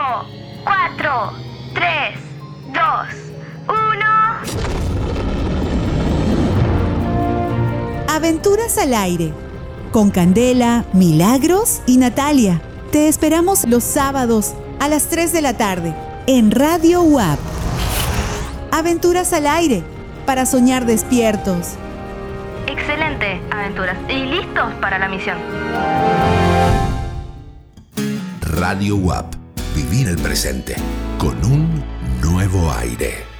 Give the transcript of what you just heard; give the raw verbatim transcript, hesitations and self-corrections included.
cuatro, tres, dos, uno. Aventuras al aire, con Candela, Milagros y Natalia. Te esperamos los sábados a las tres de la tarde en Radio U A P. Aventuras al aire, para soñar despiertos. Excelente, aventuras. Y listos para la misión. Radio U A P. Vivir el presente con un nuevo aire.